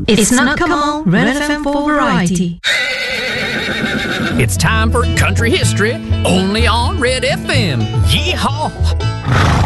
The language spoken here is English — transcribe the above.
It's not come on, Red FM for variety. It's time for country history, only on Red FM. Yeehaw!